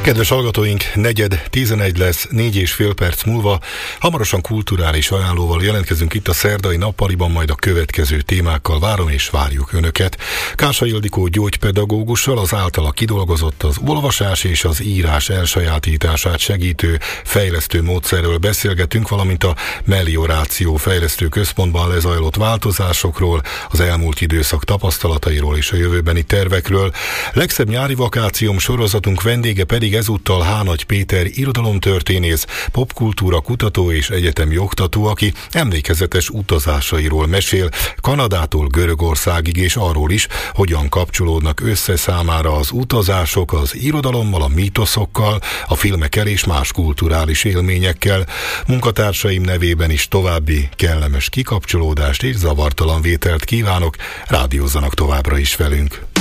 Kedves hallgatóink, 10:04 lesz, 4,5 perc múlva. Hamarosan kulturális ajánlóval jelentkezünk itt a szerdai nappaliban, majd a következő témákkal várom és várjuk Önöket. Kása Ildikó gyógypedagógussal az általa kidolgozott az olvasás és az írás elsajátítását segítő fejlesztő módszerről beszélgetünk, valamint a Melioráció Fejlesztő Központban lezajlott változásokról, az elmúlt időszak tapasztalatairól és a jövőbeni tervekről. Legszebb nyári vakációm sorozatunk vendége pedig ezúttal Hánagy Péter irodalomtörténész, popkultúra kutató és egyetemi oktató, aki emlékezetes utazásairól mesél, Kanadától Görögországig, és arról is, hogyan kapcsolódnak össze számára az utazások az irodalommal, a mítoszokkal, a filmekkel és más kulturális élményekkel. Munkatársaim nevében is további kellemes kikapcsolódást és zavartalan vételt kívánok, rádiózzanak továbbra is velünk.